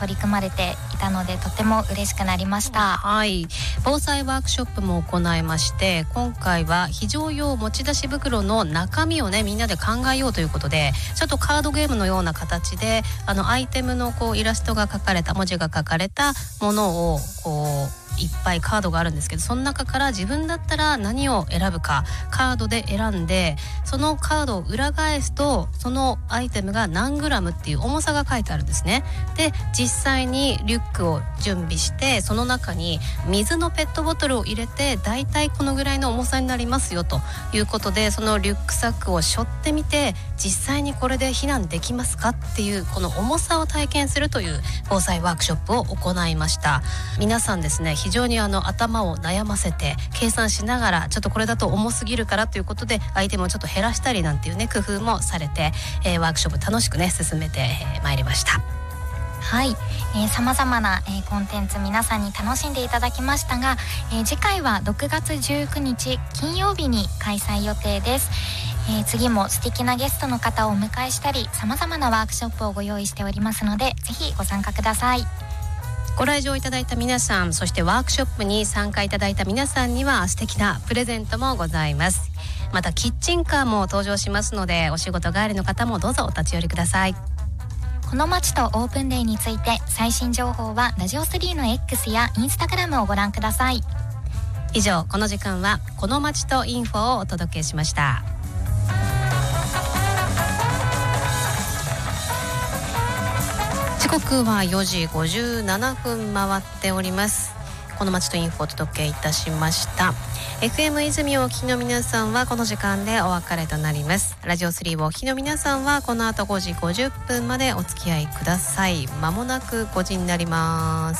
取り組まれていたので、とても嬉しくなりました。 はい、防災ワークショップも行いまして、今回は非常用持ち出し袋の中身をねみんなで考えようということで、ちょっとカードゲームのような形でアイテムのイラストが描かれた、文字が書かれたものをいっぱいカードがあるんですけど、その中から自分だったら何を選ぶかカードで選んで、そのカードを裏返すとそのアイテムが何グラムっていう重さが書いてあるんですね。で、実際にリュックを準備して、その中に水のペットボトルを入れて、だいたいこのぐらいの重さになりますよということで、そのリュックサックを背負ってみて、実際にこれで避難できますかっていう、この重さを体験するという防災ワークショップを行いました。皆さんですね、非常に頭を悩ませて計算しながら、ちょっとこれだと重すぎるからということでアイテムをちょっと減らしたりなんていうね工夫もされて、ワークショップ楽しくね進めてまいりました。 はい、様々な、コンテンツ皆さんに楽しんでいただきましたが、次回は6月19日金曜日に開催予定です。次も素敵なゲストの方をお迎えしたり、様々なワークショップをご用意しておりますので、ぜひご参加ください。 ご来場いただいた皆さん、そしてワークショップに参加いただいた皆さんには素敵なプレゼントもございます。またキッチンカーも登場しますので、お仕事帰りの方もどうぞお立ち寄りください。 この街とオープンデーについて最新情報はラジオ3の X やインスタグラムをご覧ください。 以上、この時間はこの街とインフォをお届けしました。時刻は4時57分回っております。この街とインフォをお届けいたしました。 FM 泉をお聞きの皆さんはこの時間でお別れとなります。ラジオ3をお聞きの皆さんはこの後5時50分までお付き合いください。間もなく5時になります。